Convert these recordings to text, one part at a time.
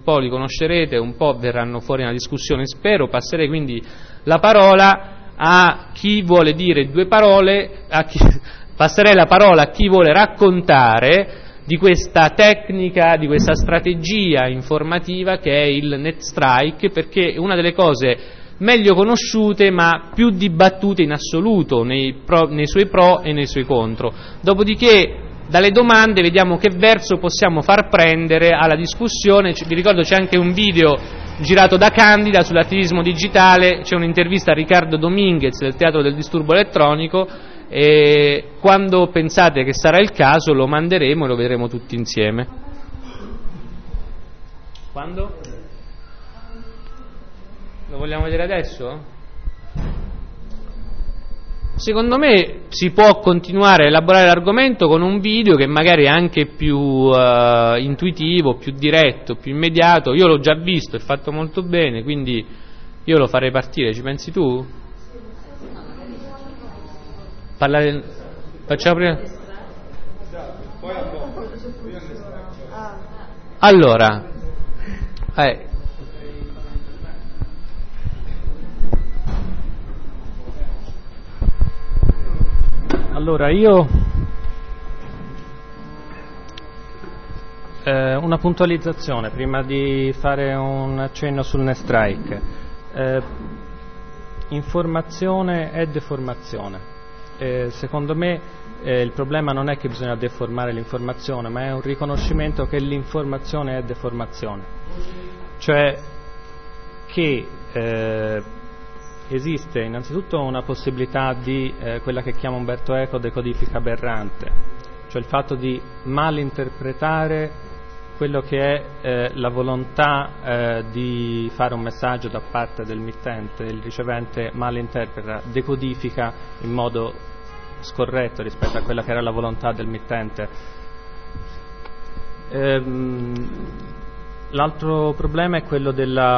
po' li conoscerete, un po' verranno fuori una discussione, spero. Passerei quindi la parola a chi vuole dire due parole, passerei la parola a chi vuole raccontare di questa tecnica, di questa strategia informativa che è il NetStrike, perché è una delle cose meglio conosciute ma più dibattute in assoluto nei suoi pro e nei suoi contro. Dopodiché dalle domande vediamo che verso possiamo far prendere alla discussione. Vi ricordo c'è anche un video girato da Candida sull'attivismo digitale, c'è un'intervista a Riccardo Dominguez del Teatro del Disturbo Elettronico, e quando pensate che sarà il caso lo manderemo e lo vedremo tutti insieme. Quando? Lo vogliamo vedere adesso? Secondo me si può continuare a elaborare l'argomento con un video che magari è anche più intuitivo, più diretto, più immediato. Io l'ho già visto, è fatto molto bene, quindi io lo farei partire. Ci pensi tu? Facciamo prima? Allora, Allora, io una puntualizzazione prima di fare un accenno sul NetStrike. Informazione e deformazione. Secondo me il problema non è che bisogna deformare l'informazione, ma è un riconoscimento che l'informazione è deformazione, cioè che esiste innanzitutto una possibilità di quella che chiama Umberto Eco decodifica aberrante, cioè il fatto di malinterpretare quello che è la volontà di fare un messaggio da parte del mittente. Il ricevente malinterpreta, decodifica in modo scorretto rispetto a quella che era la volontà del mittente. L'altro problema è quello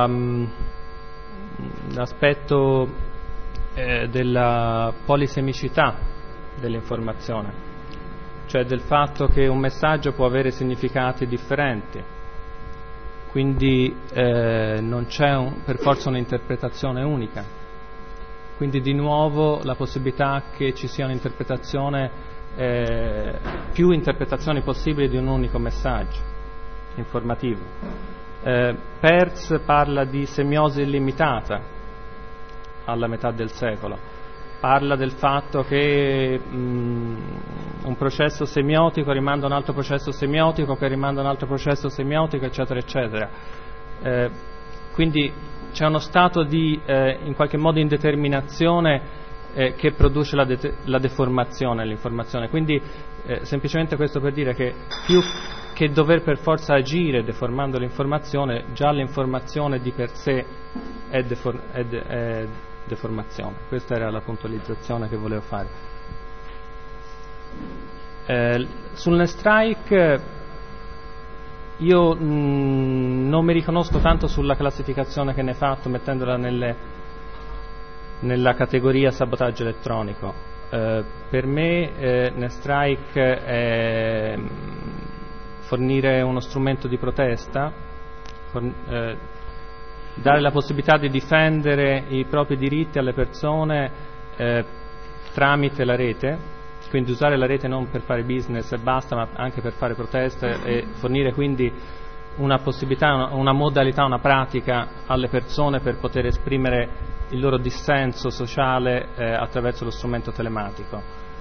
dell'aspetto della polisemicità dell'informazione, cioè del fatto che un messaggio può avere significati differenti, quindi non c'è per forza un'interpretazione unica, quindi di nuovo la possibilità che ci sia un'interpretazione, più interpretazioni possibili di un unico messaggio informativo. Peirce parla di semiosi illimitata alla metà del secolo, parla del fatto che un processo semiotico rimanda a un altro processo semiotico che rimanda a un altro processo semiotico, eccetera eccetera. Quindi c'è uno stato di in qualche modo indeterminazione che produce la deformazione all'informazione. Quindi semplicemente questo per dire che più che dover per forza agire deformando l'informazione, già l'informazione di per sé è deformazione. Questa era la puntualizzazione che volevo fare. Sul NetStrike io non mi riconosco tanto sulla classificazione che ne hai fatto, mettendola nella categoria sabotaggio elettronico. Per me NetStrike è fornire uno strumento di protesta, dare la possibilità di difendere i propri diritti alle persone tramite la rete, quindi usare la rete non per fare business e basta, ma anche per fare proteste e fornire quindi una possibilità, una modalità, una pratica alle persone per poter esprimere il loro dissenso sociale attraverso lo strumento telematico.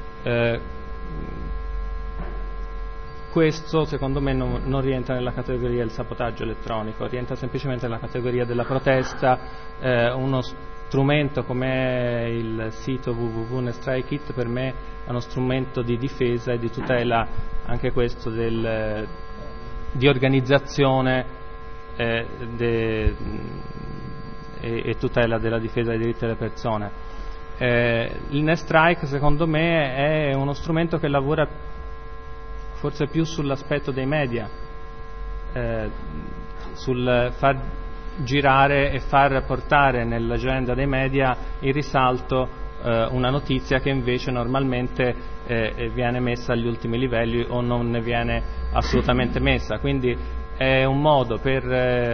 Questo secondo me non rientra nella categoria del sabotaggio elettronico, rientra semplicemente nella categoria della protesta. Uno strumento come il sito www.netstrike.it per me è uno strumento di difesa e di tutela, anche questo di organizzazione e tutela della difesa dei diritti delle persone. Il NetStrike secondo me è uno strumento che lavora forse più sull'aspetto dei media, sul far girare e far portare nell'agenda dei media in risalto una notizia che invece normalmente viene messa agli ultimi livelli o non ne viene assolutamente messa. Quindi è un modo per